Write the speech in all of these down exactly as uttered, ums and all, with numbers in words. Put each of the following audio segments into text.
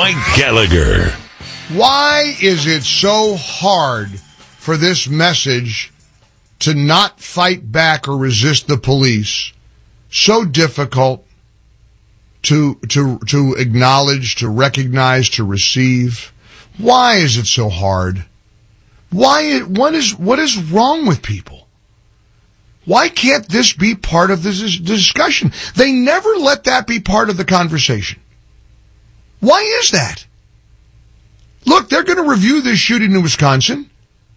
Mike Gallagher. Why is it so hard for this message to not fight back or resist the police? So difficult to to to acknowledge, to recognize, to receive. Why is it so hard? Why? What is what is wrong with people? Why can't this be part of this discussion? They never let that be part of the conversation. Why is that? Look, they're going to review this shooting in Wisconsin.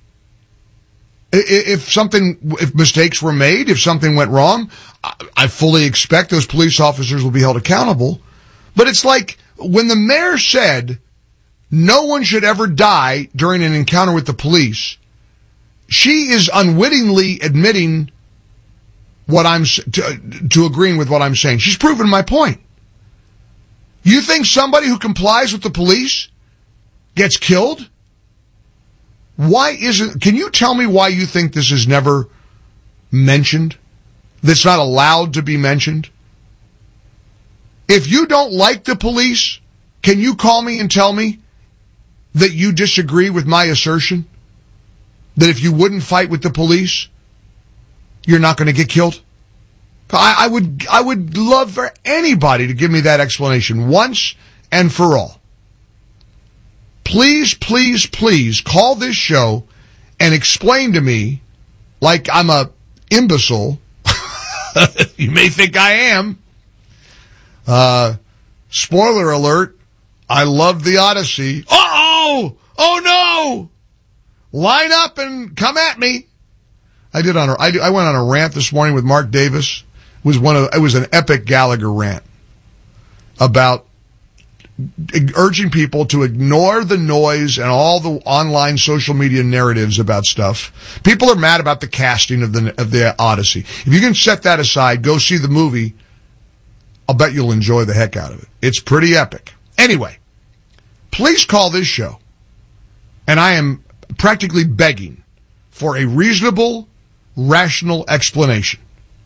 If something, if mistakes were made, if something went wrong, I fully expect those police officers will be held accountable. But it's like when the mayor said no one should ever die during an encounter with the police, she is unwittingly admitting what I'm, to, to agreeing with what I'm saying. She's proven my point. You think somebody who complies with the police gets killed? Why isn't, can you tell me why you think this is never mentioned? That's not allowed to be mentioned? If you don't like the police, can you call me and tell me that you disagree with my assertion? That if you wouldn't fight with the police, you're not going to get killed? I, I would, I would love for anybody to give me that explanation once and for all. Please, please, please call this show and explain to me, like I'm a imbecile. You may think I am. Uh, spoiler alert. I love the Odyssey. Uh-oh! Oh no! Line up and come at me. I did on a, I, I went on a rant this morning with Mark Davis. It was one of, it was an epic Gallagher rant about urging people to ignore the noise and all the online social media narratives about stuff. People are mad about the casting of the of the Odyssey. If you can set that aside, go see the movie. I'll bet you'll enjoy the heck out of it. It's pretty epic. Anyway, please call this show, and I am practically begging for a reasonable, rational explanation.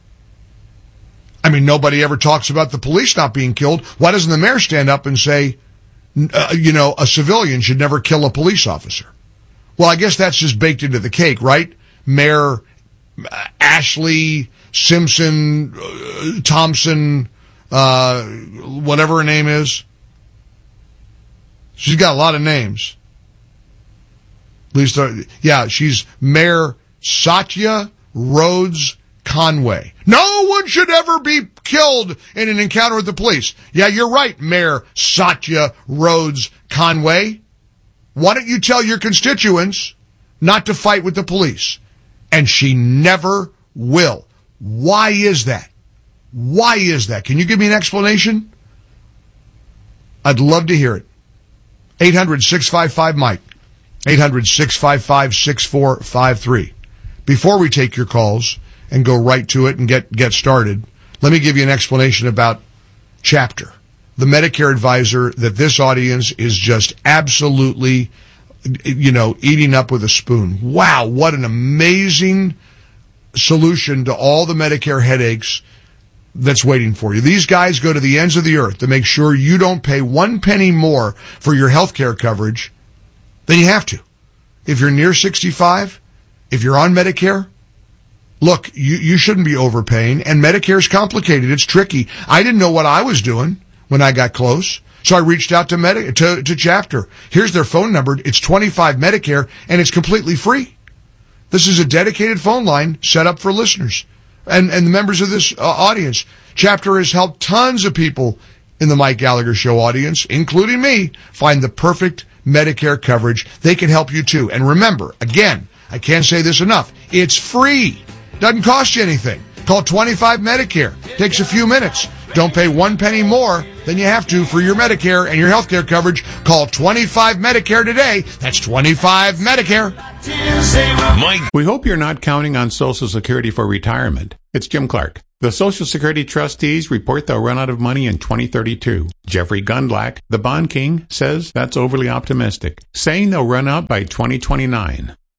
I mean, nobody ever talks about the police not being killed. Why doesn't the mayor stand up and say, uh, you know, a civilian should never kill a police officer? Well, I guess that's just baked into the cake, right? Mayor Ashley Simpson, uh, Thompson, uh, whatever her name is. She's got a lot of names. At least, uh, yeah, she's Mayor Satya Rhodes Conway. No one should ever be killed in an encounter with the police. Yeah, you're right, Mayor Satya Rhodes Conway. Why don't you tell your constituents not to fight with the police? And she never will. Why is that? Why is that? Can you give me an explanation? I'd love to hear it. eight hundred, six five five, Mike. eight hundred, six five five, six four five three. Before we take your calls and go right to it and get, get started, let me give you an explanation about Chapter, the Medicare advisor that this audience is just absolutely, you know, eating up with a spoon. Wow, what an amazing solution to all the Medicare headaches that's waiting for you. These guys go to the ends of the earth to make sure you don't pay one penny more for your health care coverage than you have to. If you're near sixty-five, if you're on Medicare, look, you, you shouldn't be overpaying, and Medicare is complicated. It's tricky. I didn't know what I was doing when I got close, so I reached out to Medi- to, to Chapter. Here's their phone number. It's twenty-five Medicare, and it's completely free. This is a dedicated phone line set up for listeners and, and the members of this uh, audience. Chapter has helped tons of people in the Mike Gallagher Show audience, including me, find the perfect Medicare coverage. They can help you too. And remember, again, I can't say this enough, it's free. Doesn't cost you anything. Call twenty-five Medicare. Takes a few minutes. Don't pay one penny more than you have to for your Medicare and your health care coverage. Call twenty-five Medicare today. That's twenty-five Medicare. Mike. We hope you're not counting on Social Security for retirement. It's Jim Clark. The Social Security trustees report they'll run out of money in twenty thirty-two. Jeffrey Gundlach, the bond king, says that's overly optimistic, saying they'll run out by twenty twenty-nine.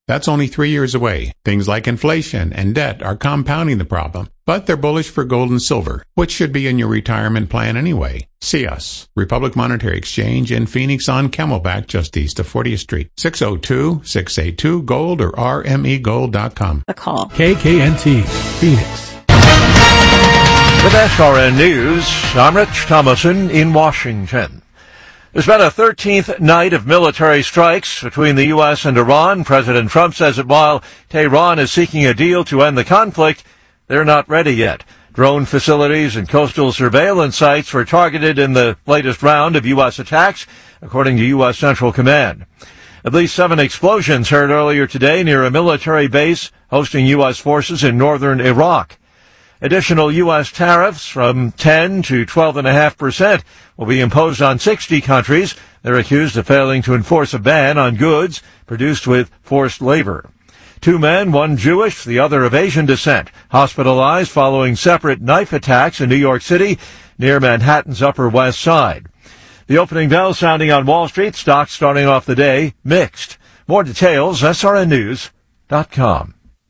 That's only three years away. Things like inflation and debt are compounding the problem, but they're bullish for gold and silver, which should be in your retirement plan anyway. See us, Republic Monetary Exchange in Phoenix on Camelback, just east of fortieth Street. six oh two, six eight two, GOLD or r m e gold dot com. A call. K K N T, Phoenix. With S R N News, I'm Rich Thomason in Washington. There's been a thirteenth night of military strikes between the U S and Iran. President Trump says that while Tehran is seeking a deal to end the conflict, they're not ready yet. Drone facilities and coastal surveillance sites were targeted in the latest round of U S attacks, according to U S Central Command. At least seven explosions heard earlier today near a military base hosting U S forces in northern Iraq. Additional U S tariffs from ten to twelve point five percent will be imposed on sixty countries. They're accused of failing to enforce a ban on goods produced with forced labor. Two men, one Jewish, the other of Asian descent, hospitalized following separate knife attacks in New York City near Manhattan's Upper West Side. The opening bell sounding on Wall Street, stocks starting off the day mixed. More details, S R N news dot com.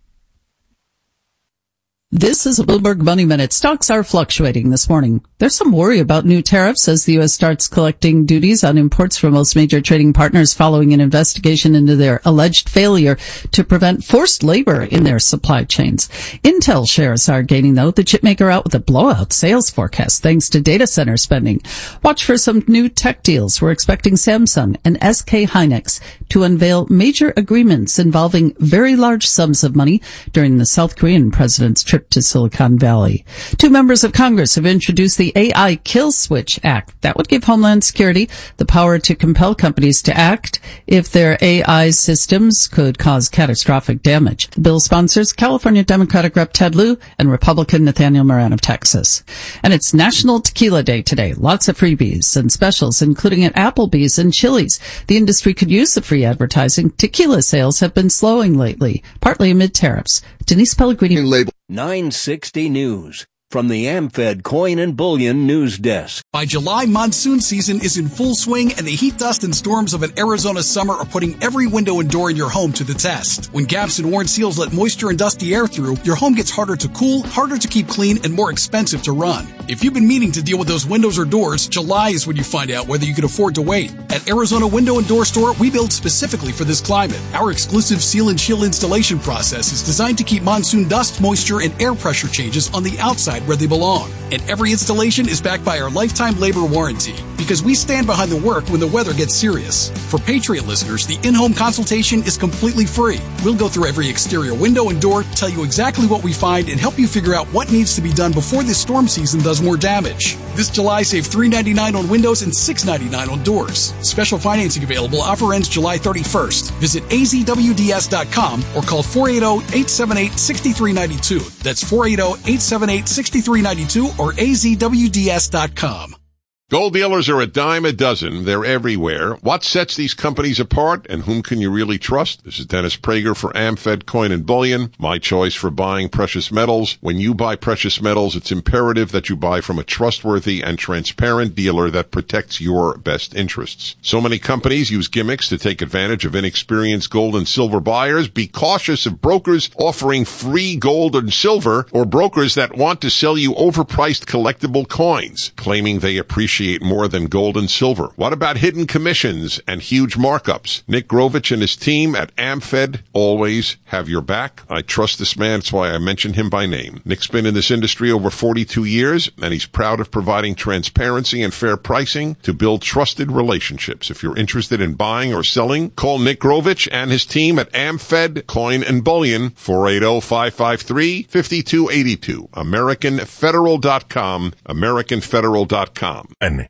This is a Bloomberg Money Minute. Stocks are fluctuating this morning. There's some worry about new tariffs as the U S starts collecting duties on imports from most major trading partners following an investigation into their alleged failure to prevent forced labor in their supply chains. Intel shares are gaining, though. The chipmaker out with a blowout sales forecast thanks to data center spending. Watch for some new tech deals. We're expecting Samsung and S K Hynix to unveil major agreements involving very large sums of money during the South Korean president's trip to Silicon Valley. Two members of Congress have introduced the A I Kill Switch Act. That would give Homeland Security the power to compel companies to act if their A I systems could cause catastrophic damage. The bill sponsors California Democratic Representative Ted Lieu and Republican Nathaniel Moran of Texas. And it's National Tequila Day today. Lots of freebies and specials, including at Applebee's and Chili's. The industry could use the free advertising. Tequila sales have been slowing lately, partly amid tariffs. Denise Pellegrini. Label. nine sixty News. From the AmFed Coin and Bullion News Desk. By July, monsoon season is in full swing, and the heat, dust, and storms of an Arizona summer are putting every window and door in your home to the test. When gaps and worn seals let moisture and dusty air through, your home gets harder to cool, harder to keep clean, and more expensive to run. If you've been meaning to deal with those windows or doors, July is when you find out whether you can afford to wait. At Arizona Window and Door Store, we build specifically for this climate. Our exclusive seal and chill installation process is designed to keep monsoon dust, moisture, and air pressure changes on the outside where they belong. And every installation is backed by our lifetime labor warranty, because we stand behind the work when the weather gets serious. For Patriot listeners, the in-home consultation is completely free. We'll go through every exterior window and door, tell you exactly what we find, and help you figure out what needs to be done before this storm season does more damage. This July, save three dollars and ninety-nine cents on windows and six dollars and ninety-nine cents on doors. Special financing available. Offer ends July thirty-first. Visit A Z W D S dot com or call four eight zero, eight seven eight, six three nine two. That's four eight zero, eight seven eight, six three nine two or A Z W D S dot com. Gold dealers are a dime a dozen. They're everywhere. What sets these companies apart, and whom can you really trust? This is Dennis Prager for AmFed Coin and Bullion, my choice for buying precious metals. When you buy precious metals, it's imperative that you buy from a trustworthy and transparent dealer that protects your best interests. So many companies use gimmicks to take advantage of inexperienced gold and silver buyers. Be cautious of brokers offering free gold and silver, or brokers that want to sell you overpriced collectible coins, claiming they appreciate more than gold and silver. What about hidden commissions and huge markups? Nick Grovich and his team at AmFed always have your back. I trust this man. That's why I mentioned him by name. Nick's been in this industry over forty-two years, and he's proud of providing transparency and fair pricing to build trusted relationships. If you're interested in buying or selling, call Nick Grovich and his team at AmFed Coin and Bullion, four eight zero, five five three, five two eight two. American Federal dot com, American Federal dot com. The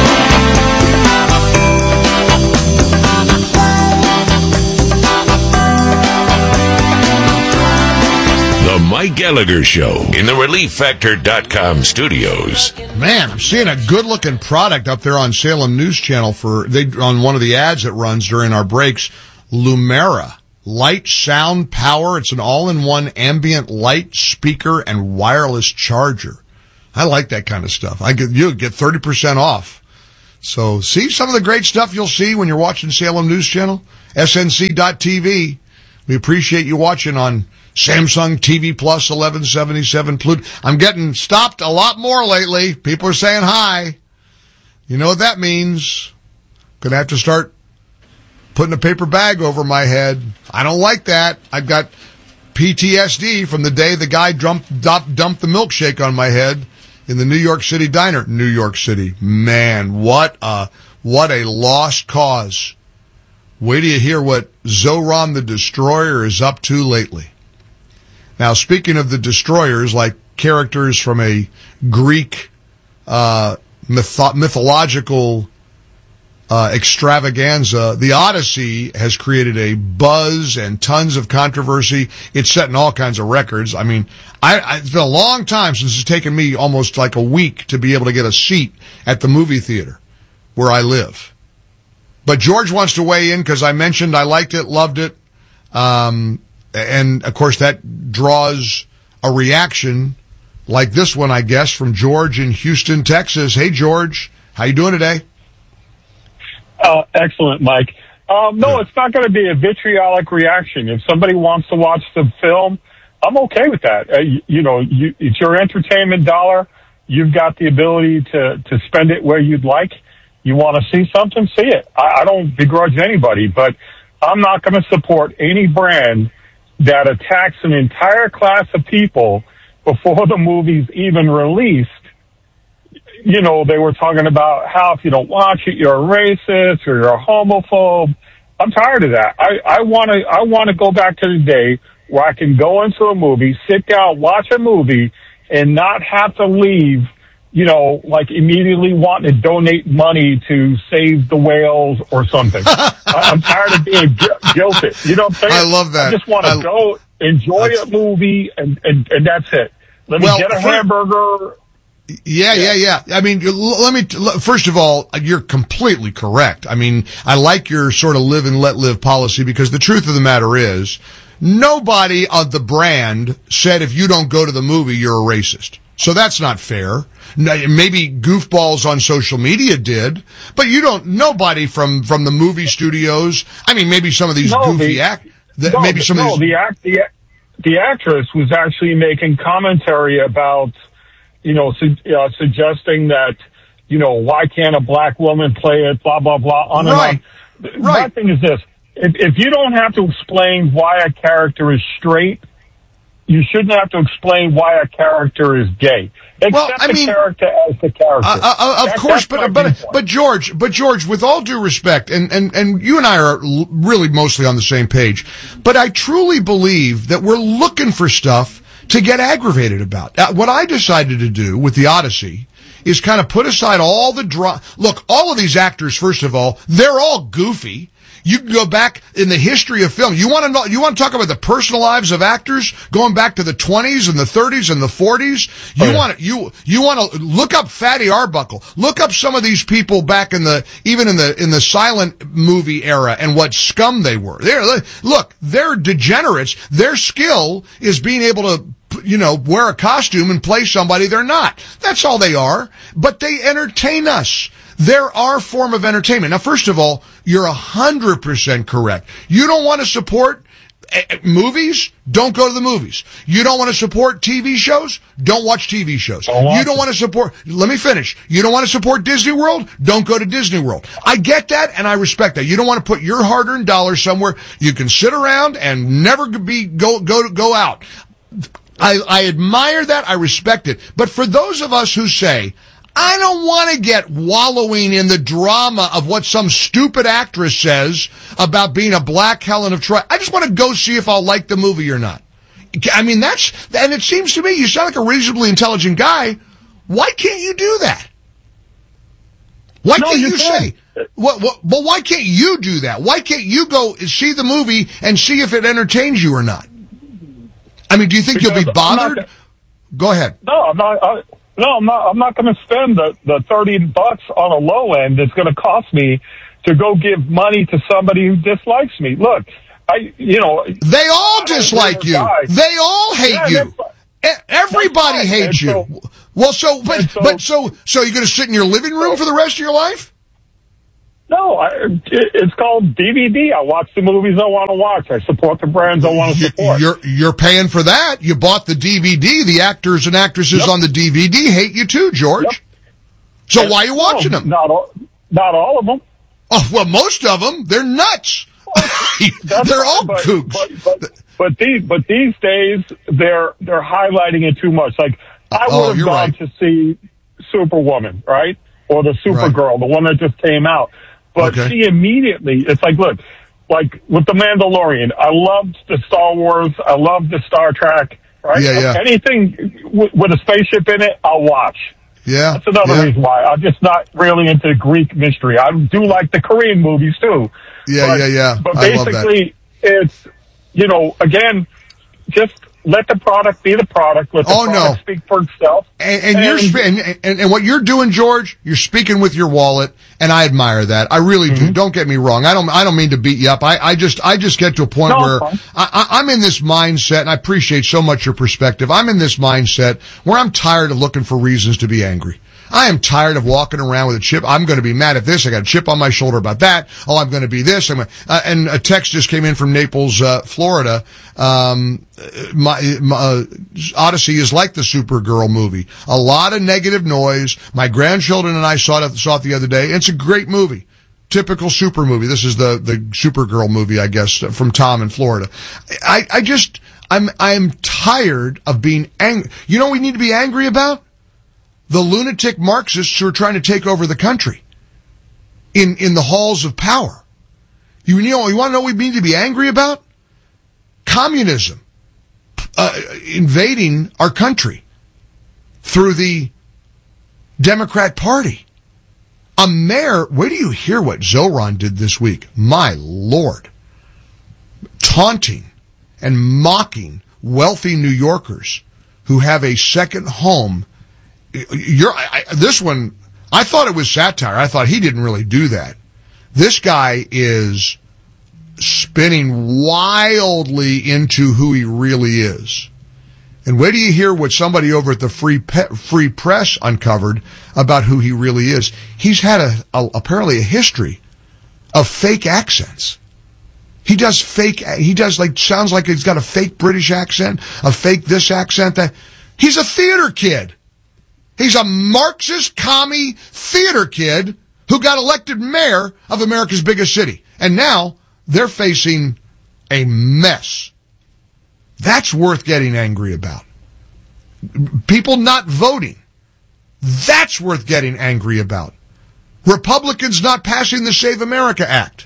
Mike Gallagher Show in the Relief Factor dot com studios. Man, I'm seeing a good-looking product up there on Salem News Channel for they on one of the ads that runs during our breaks. Lumera. Light, sound, power. It's an all-in-one ambient light, speaker, and wireless charger. I like that kind of stuff. I could, you get thirty percent off. So see some of the great stuff you'll see when you're watching Salem News Channel, S N C dot T V. We appreciate you watching on Samsung T V Plus eleven seventy-seven Pluto. I'm getting stopped a lot more lately. People are saying hi. You know what that means. Gonna have to start putting a paper bag over my head. I don't like that. I've got P T S D from the day the guy dumped, dumped, dumped the milkshake on my head in the New York City diner. New York City. Man, what a, what a lost cause. Wait till you hear what Zoran the Destroyer is up to lately. Now, speaking of the destroyers, like characters from a Greek uh, mytho- mythological uh, extravaganza, the Odyssey has created a buzz and tons of controversy. It's setting all kinds of records. I mean, I, I, it's been a long time since it's taken me almost like a week to be able to get a seat at the movie theater where I live. But George wants to weigh in because I mentioned I liked it, loved it. Um, and, of course, that draws a reaction like this one, I guess, from George in Houston, Texas. Hey, George. How you doing today? Uh, excellent, Mike. Um, no, it's not going to be a vitriolic reaction. If somebody wants to watch the film, I'm okay with that. Uh, you, you know, you, it's your entertainment dollar. You've got the ability to, to spend it where you'd like. You want to see something, see it. I, I don't begrudge anybody, but I'm not going to support any brand that attacks an entire class of people before the movie's even released. You know, they were talking about how if you don't watch it, you're a racist or you're a homophobe. I'm tired of that. I, I want to, I want to go back to the day where I can go into a movie, sit down, watch a movie, and not have to leave, you know, like immediately wanting to donate money to save the whales or something. I, I'm tired of being gu- guilted. You know what I'm saying? I love that. I just want to go enjoy a movie and, and, and that's it. Let me well, get a for, hamburger. Yeah, yeah, yeah. I mean, let me, first of all, you're completely correct. I mean, I like your sort of live and let live policy because the truth of the matter is nobody of the brand said if you don't go to the movie, you're a racist. So that's not fair. Maybe goofballs on social media did, but you don't, nobody from, from the movie studios, I mean, maybe some of these no, goofy the, act, the, no, maybe some no, of these. The, act, the, the actress was actually making commentary about, you know, su- uh, suggesting that, you know, why can't a black woman play it, blah, blah, blah, on right. and on. Right. My thing is this, if, if you don't have to explain why a character is straight, you shouldn't have to explain why a character is gay. Accept well, I the mean, character as the character. Uh, uh, of that, course, but but but George, but George, with all due respect, and and and you and I are l- really mostly on the same page, but I truly believe that we're looking for stuff to get aggravated about. Uh, what I decided to do with the Odyssey is kind of put aside all the drama. Look, all of these actors, first of all, they're all goofy. You can go back in the history of film. You want to know, you want to talk about the personal lives of actors going back to the twenties and the thirties and the forties? You oh, yeah. want to, you, you want to look up Fatty Arbuckle. Look up some of these people back in the, even in the, in the silent movie era and what scum they were. They're, look, they're degenerates. Their skill is being able to, you know, wear a costume and play somebody they're not. That's all they are. But they entertain us. They're our form of entertainment. Now, first of all, you're a hundred percent correct. You don't want to support uh, movies? Don't go to the movies. You don't want to support T V shows? Don't watch T V shows. Don't you don't want to support, let me finish. You don't want to support Disney World? Don't go to Disney World. I get that and I respect that. You don't want to put your hard-earned dollars somewhere. You can sit around and never be, go, go, go out. I, I admire that. I respect it. But for those of us who say, I don't want to get wallowing in the drama of what some stupid actress says about being a black Helen of Troy. I just want to go see if I'll like the movie or not. I mean, that's, and it seems to me you sound like a reasonably intelligent guy. Why can't you do that? Why no, can't you, you say, well, well, well, why can't you do that? Why can't you go see the movie and see if it entertains you or not? I mean, do you think because you'll be bothered? Not, go ahead. No, I'm not. I, No, I'm not, I'm not going to spend the, the thirty bucks on a low end that's going to cost me to go give money to somebody who dislikes me. Look, I, you know. They all dislike you. Die. They all hate yeah, you. Everybody right. hates and you. So, well, so, but, so, but so, so you're going to sit in your living room for the rest of your life? No, I, it, it's called D V D. I watch the movies I want to watch. I support the brands I want to support. You're you're paying for that. You bought the D V D. The actors and actresses Yep. on the D V D hate you too, George. Yep. So And, why are you watching no, them? Not all, not all of them. Oh, well, most of them, they're nuts. That's they're all fine, but, kooks. But, but, but these but these days they're they're highlighting it too much. Like I Oh, would have you're gone right. to see Superwoman, right, or the Supergirl, the one that just came out. But Okay. she immediately, it's like, look, like with the Mandalorian, I loved the Star Wars, I loved the Star Trek, right? Yeah, yeah. Anything w- with a spaceship in it, I'll watch. Yeah. That's another yeah. reason why I'm just not really into Greek mystery. I do like the Korean movies too. Yeah, but, yeah, yeah. But I love that. basically, it's, you know, again, just let the product be the product. Let the Oh, no. product speak for itself. And, and, you're sp- and, and and what you're doing, George, you're speaking with your wallet, and I admire that. I really Mm-hmm. do. Don't get me wrong. I don't. I don't mean to beat you up. I, I just. I just get to a point No, where it's fine. I, I, I'm in this mindset, and I appreciate so much your perspective. I'm in this mindset where I'm tired of looking for reasons to be angry. I am tired of walking around with a chip. I'm going to be mad at this. I got a chip on my shoulder about that. Oh, I'm going to be this. I'm gonna, uh, and a text just came in from Naples, uh, Florida. Um, my, my uh, Odyssey is like the Supergirl movie. A lot of negative noise. My grandchildren and I saw it, saw it the other day. It's a great movie. Typical super movie. This is the, the Supergirl movie, I guess, from Tom in Florida. I, I just, I'm, I'm tired of being angry. You know what we need to be angry about? The lunatic Marxists who are trying to take over the country in, in the halls of power. You know, you want to know what we need to be angry about? Communism, uh, invading our country through the Democrat Party. A mayor, wait till you hear what Zoran did this week. My Lord. Taunting and mocking wealthy New Yorkers who have a second home. You're, I, I, this one, I thought it was satire. I thought he didn't really do that. This guy is spinning wildly into who he really is. And wait till you hear what somebody over at the Free Pe- Free Press uncovered about who he really is. He's had a, a apparently a history of fake accents. He does fake, he does like, sounds like he's got a fake British accent, a fake this accent, that. He's a theater kid. He's a Marxist commie theater kid who got elected mayor of America's biggest city. And now they're facing a mess. That's worth getting angry about. People not voting. That's worth getting angry about. Republicans not passing the Save America Act.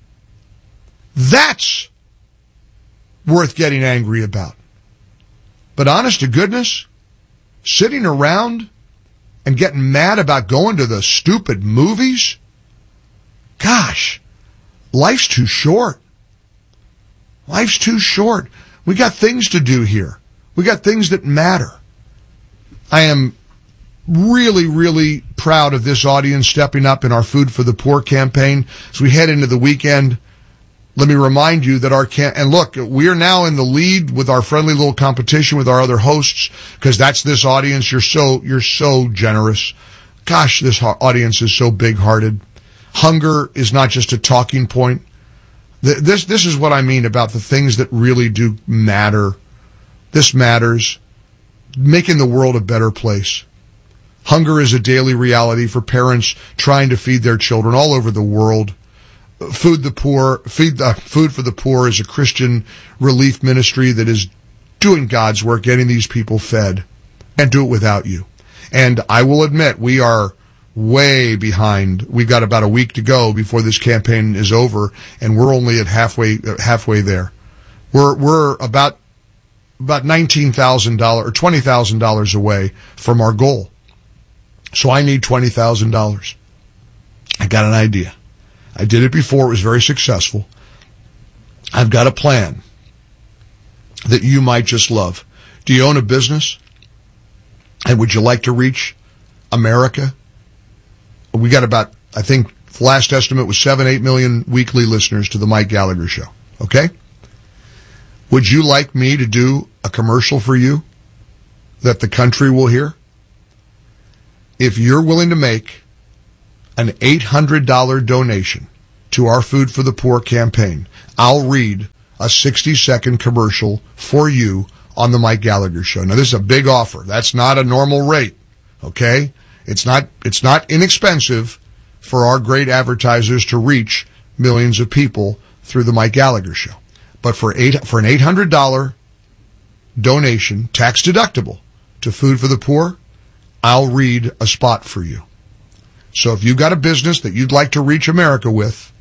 That's worth getting angry about. But honest to goodness, sitting around and getting mad about going to the stupid movies? Gosh, life's too short. Life's too short. We got things to do here. We got things that matter. I am really, really proud of this audience stepping up in our Food for the Poor campaign. As we head into the weekend, let me remind you that our can and look, we are now in the lead with our friendly little competition with our other hosts, because that's this audience. You're so, you're so generous. Gosh, this audience is so big-hearted. Hunger is not just a talking point. This, this is what I mean about the things that really do matter. This matters. Making the world a better place. Hunger is a daily reality for parents trying to feed their children all over the world. Food the Poor, feed the Food for the Poor is a Christian relief ministry that is doing God's work, getting these people fed, and do it without you. And I will admit, we are way behind. We've got about a week to go before this campaign is over, and we're only at halfway halfway there. We're we're about about nineteen thousand dollars or twenty thousand dollars away from our goal. So I need twenty thousand dollars. I got an idea. I did it before. It was very successful. I've got a plan that you might just love. Do you own a business? And would you like to reach America? We got about, I think, the last estimate was seven, eight million weekly listeners to the Mike Gallagher Show. Okay? Would you like me to do a commercial for you that the country will hear? If you're willing to make an eight hundred dollars donation to our Food for the Poor campaign, I'll read a sixty-second commercial for you on the Mike Gallagher Show. Now, this is a big offer. That's not a normal rate, okay? It's not, it's not inexpensive for our great advertisers to reach millions of people through the Mike Gallagher Show. But for eight, for an eight hundred dollars donation, tax deductible, to Food for the Poor, I'll read a spot for you. So if you've got a business that you'd like to reach America with,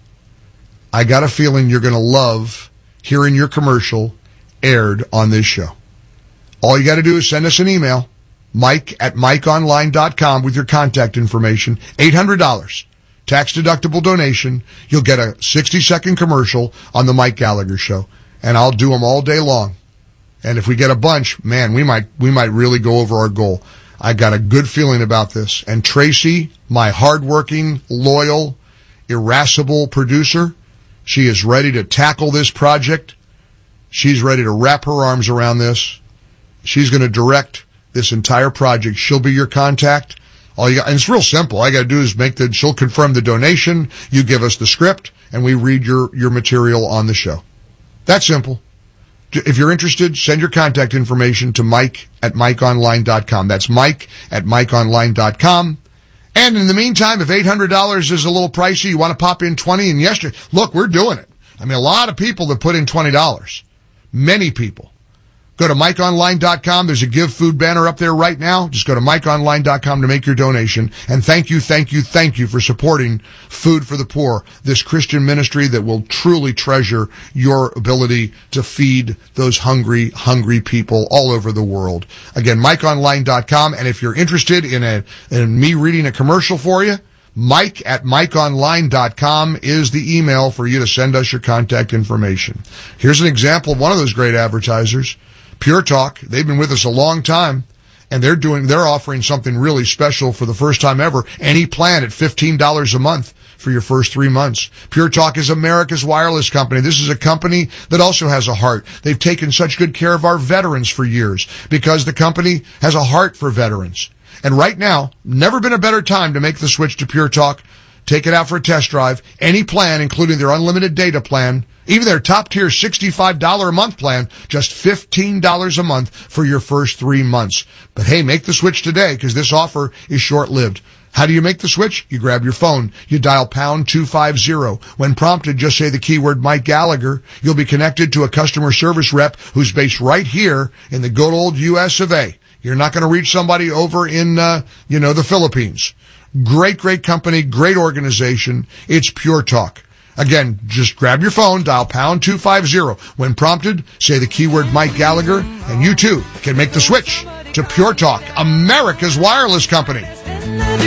I got a feeling you're going to love hearing your commercial aired on this show. All you got to do is send us an email, Mike at Mike Online dot com, with your contact information. eight hundred dollars. Tax deductible donation. You'll get a sixty-second commercial on the Mike Gallagher Show, and I'll do them all day long. And if we get a bunch, man, we might we might really go over our goal. I got a good feeling about this. And Tracy, my hardworking, loyal, irascible producer, she is ready to tackle this project. She's ready to wrap her arms around this. She's going to direct this entire project. She'll be your contact. All you got, and it's real simple. All you got to do is make the, she'll confirm the donation. You give us the script, and we read your, your material on the show. That's simple. If you're interested, send your contact information to Mike at Mike Online dot com. That's Mike at Mike Online dot com. And in the meantime, if eight hundred dollars is a little pricey, you want to pop in twenty, and yesterday, look, we're doing it. I mean, a lot of people that put in twenty dollars. Many people. Go to Mike Online dot com. There's a Give Food banner up there right now. Just go to Mike Online dot com to make your donation. And thank you, thank you, thank you for supporting Food for the Poor, this Christian ministry that will truly treasure your ability to feed those hungry, hungry people all over the world. Again, Mike Online dot com. And if you're interested in a in me reading a commercial for you, Mike at Mike Online dot com is the email for you to send us your contact information. Here's an example of one of those great advertisers. Pure Talk, they've been with us a long time, and they're doing, they're offering something really special for the first time ever. Any plan at fifteen dollars a month for your first three months. Pure Talk is America's wireless company. This is a company that also has a heart. They've taken such good care of our veterans for years because the company has a heart for veterans. And right now, never been a better time to make the switch to Pure Talk. Take it out for a test drive. Any plan, including their unlimited data plan, even their top-tier sixty-five dollars a month plan, just fifteen dollars a month for your first three months. But hey, make the switch today because this offer is short-lived. How do you make the switch? You grab your phone. You dial pound two fifty. When prompted, just say the keyword Mike Gallagher. You'll be connected to a customer service rep who's based right here in the good old U S of A. You're not going to reach somebody over in, uh, you know, the Philippines. Great, great company, great organization. It's Pure Talk. Again, just grab your phone, dial pound two fifty. When prompted, say the keyword Mike Gallagher, and you too can make the switch to Pure Talk, America's wireless company.